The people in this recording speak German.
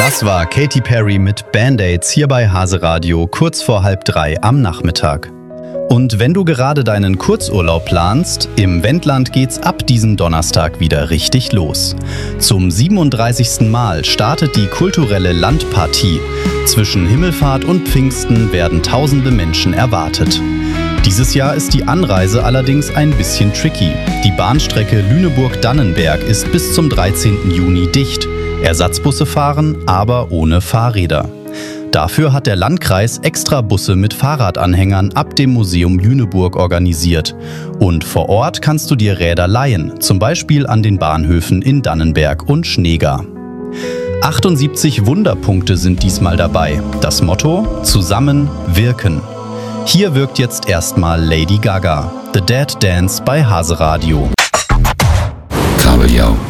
Das war Katy Perry mit Band-Aids hier bei Hase Radio kurz vor 2:30 am Nachmittag. Und wenn du gerade deinen Kurzurlaub planst, im Wendland geht's ab diesem Donnerstag wieder richtig los. Zum 37. Mal startet die kulturelle Landpartie. Zwischen Himmelfahrt und Pfingsten werden tausende Menschen erwartet. Dieses Jahr ist die Anreise allerdings ein bisschen tricky. Die Bahnstrecke Lüneburg-Dannenberg ist bis zum 13. Juni dicht. Ersatzbusse fahren, aber ohne Fahrräder. Dafür hat der Landkreis extra Busse mit Fahrradanhängern ab dem Museum Lüneburg organisiert. Und vor Ort kannst du dir Räder leihen, zum Beispiel an den Bahnhöfen in Dannenberg und Schneegar. 78 Wunderpunkte sind diesmal dabei. Das Motto: Zusammen wirken. Hier wirkt jetzt erstmal Lady Gaga. The Dead Dance bei Hase Radio. Kabeljau.